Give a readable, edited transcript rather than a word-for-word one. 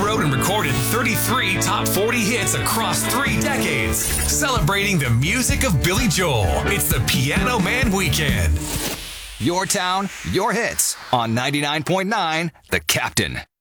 wrote and recorded 33 top 40 hits across 3 decades, celebrating the music of Billy Joel. It's the Piano Man Weekend. Your town, your hits on 99.9 The Captain.